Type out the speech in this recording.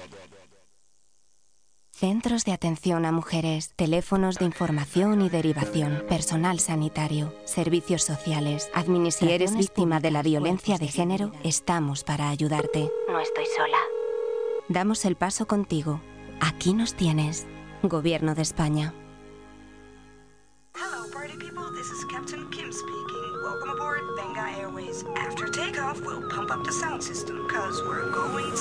Centros de atención a mujeres, teléfonos de información y derivación, personal sanitario, servicios sociales, administraciones. Si eres víctima de la violencia de género, estamos para ayudarte. No estoy sola. Damos el paso contigo. Aquí nos tienes. Gobierno de España. Hello, party people. This is Captain Kim speaking. Welcome aboard Venga Airways. After takeoff, we'll pump up the sound system, 'cause we're going